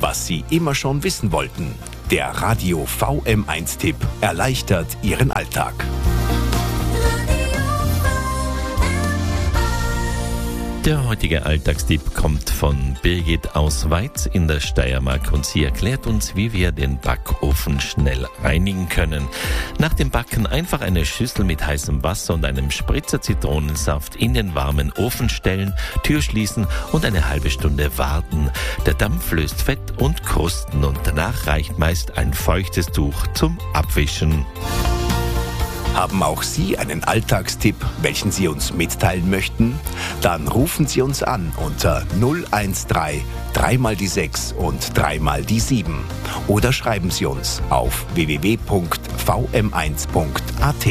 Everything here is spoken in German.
was Sie immer schon wissen wollten. Der Radio VM1-Tipp erleichtert Ihren Alltag. Der heutige Alltagstipp kommt von Birgit aus Weiz in der Steiermark und sie erklärt uns, wie wir den Backofen schnell reinigen können. Nach dem Backen einfach eine Schüssel mit heißem Wasser und einem Spritzer Zitronensaft in den warmen Ofen stellen, Tür schließen und eine halbe Stunde warten. Der Dampf löst Fett und Krusten und danach reicht meist ein feuchtes Tuch zum Abwischen. Haben auch Sie einen Alltagstipp, welchen Sie uns mitteilen möchten? Dann rufen Sie uns an unter 013 3 mal die 6 und 3 mal die 7 oder schreiben Sie uns auf www.vm1.at.